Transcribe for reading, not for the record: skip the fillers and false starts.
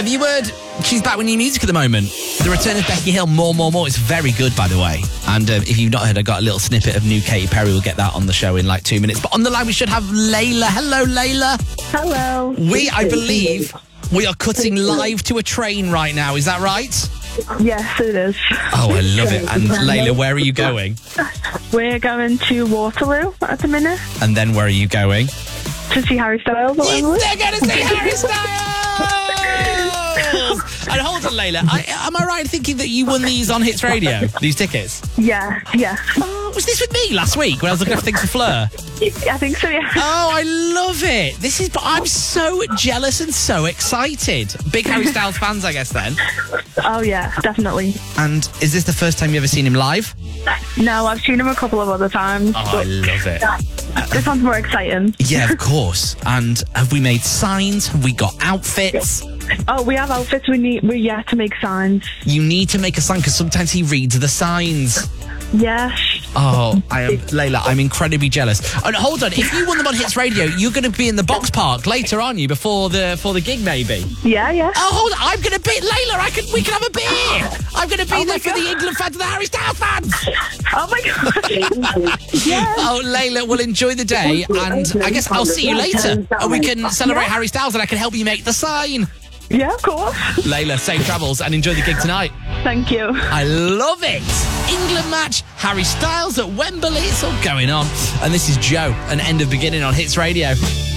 Have you heard she's back with new music at the moment? The return of Becky Hill, More. It's very good, by the way. And if you've not heard, I got a little snippet of new Katy Perry. We'll get that on the show in like 2 minutes. But on the line, we should have Layla. Hello, Layla. Hello. I believe, we are cutting live to a train right now. Is that right? Yes, it is. Oh, I love it. And Layla, where are you going? We're going to Waterloo at the minute And then where are you going? to see Harry Styles. They're going to see Harry Styles! And hold on, Layla. Am I right in thinking that you won these on Hits Radio? These tickets? Yeah. Was this with me last week when I was looking after things for Fleur? I think so, yeah. Oh, I love it. I'm so jealous and so excited. Big Harry Styles fans, I guess, then. Oh, yeah, definitely. And is this the first time you've ever seen him live? No, I've seen him a couple of other times. Oh, I love it. This one's more exciting. Yeah, of course. And have we made signs? Have we got outfits? Oh, we have outfits. We're yet to make signs. You need to make a sign because sometimes he reads the signs. Yes. Oh, Layla, I'm incredibly jealous. And hold on, if you won them on Hits Radio, you're going to be in the Box Park later, aren't you? Before the gig, maybe. Yeah. Oh, hold on, I'm going to be Layla. We can have a beer. I'm going to be there for the England fans and the Harry Styles fans. Oh my God. Yes. Oh, Layla, we'll enjoy the day, and I guess I'll see you later, and we can celebrate Harry Styles, and I can help you make the sign. Yeah, of course. Layla, safe travels and enjoy the gig tonight. Thank you. I love it. England match, Harry Styles at Wembley. It's all going on. And this is Joe, an End of Beginning on Hits Radio.